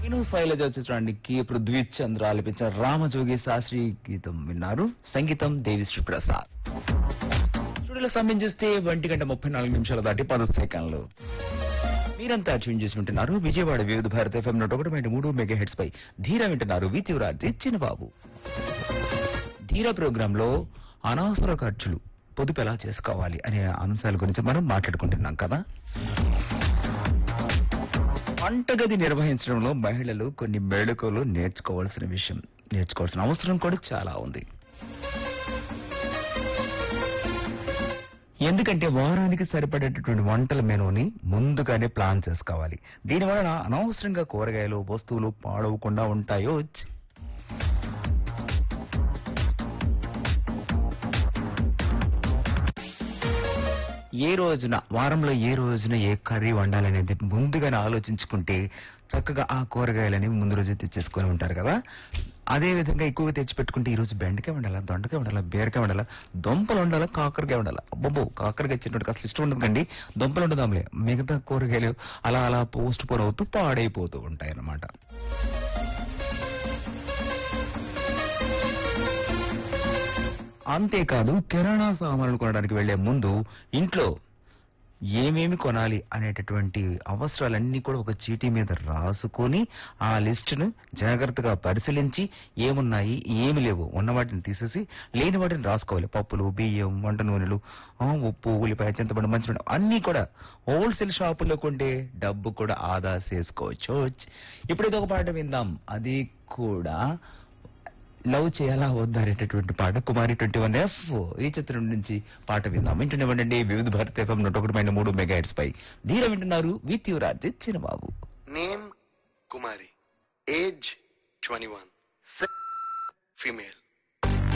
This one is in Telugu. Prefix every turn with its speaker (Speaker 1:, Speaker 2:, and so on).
Speaker 1: నేను శైలజ చిత్రానికి పృథ్వీ చంద్ర ఆలపించిన రామజోగి శాస్త్రి గీతం విన్నారు. సంగీతం దేవిశ్రీ ప్రసాద్. స్టూడియోలో సమయం చూస్తే 1:34 దాటి 10 సెకండ్లు. మీరంతా ట్యూన్ చేసి వింటున్నారు విజయవాడ వివిధ భారత FM 101.3 మెగాహెర్ట్జ్ పై ధీర వింటున్నారు. With Yuvraj Chinnababu. Dheera programme లో అనవసర ఖర్చులు పొదుపు ఎలా చేసుకోవాలి అనే అంశాల గురించి మనం మాట్లాడుకుంటున్నాం కదా. వంటగది నిర్వహించడంలో మహిళలు కొన్ని మెళకువలు నేర్చుకోవాల్సిన అవసరం కూడా చాలా ఉంది. ఎందుకంటే వారానికి సరిపడేటటువంటి వంటల మెనూని ముందుగానే ప్లాన్ చేసుకోవాలి. దీనివలన అనవసరంగా కూరగాయలు వస్తువులు పాడవకుండా ఉంటాయో. వారంలో ఏ రోజున ఏ కర్రీ వండాలనేది ముందుగానే ఆలోచించుకుంటే చక్కగా ఆ కూరగాయలని ముందు రోజు తెచ్చేసుకొని ఉంటారు కదా. అదే విధంగా ఎక్కువగా తెచ్చిపెట్టుకుంటే ఈ రోజు బెండకాయ వండాలా, దొండకాయ వండాలా, బీరకాయ వండాలా, దుంపలు వండాలా, కాకరకాయ వండాలా. అబ్బో కాకరకాయ చెట్టు అసలు ఇష్టం ఉండదు కండి. దుంపలు వండుదాంలే. మిగతా కూరగాయలు అలా అలా పోస్ట్ పోన్ అవుతూ పాడైపోతూ ఉంటాయి అన్నమాట. అంతేకాదు కిరాణా సామాన్లు కొనడానికి వెళ్లే ముందు ఇంట్లో ఏమేమి కొనాలి అనేటటువంటి అవసరాలన్నీ కూడా ఒక చీటీ మీద రాసుకొని ఆ లిస్టును జాగ్రత్తగా పరిశీలించి ఏమున్నాయి ఏమి లేవు ఉన్న వాటిని తీసేసి లేని వాటిని రాసుకోవాలి. పప్పులు, బియ్యం, వంట నూనెలు, ఉప్పు, ఉల్లిపాయ, చింతపండు, మంచిమిరపకాయ అన్ని కూడా హోల్సేల్ షాపుల్లో కొంటే డబ్బు కూడా ఆదా చేసుకోవచ్చు. ఇప్పుడు ఇది ఒక పాట విందాం. అది కూడా లవ్ చేయాలా వద్దా అనేటటువంటి పాట. కుమారి 21F ఈ చిత్రం నుంచి పాట విందాం. వింటున్నామండి వివిధ భారత FM 101.3 మెగాహెర్ట్జ్ పై ధీర వింటున్నారు. With Yuvraj Chinnababu.
Speaker 2: Name Kumari, age 21, female.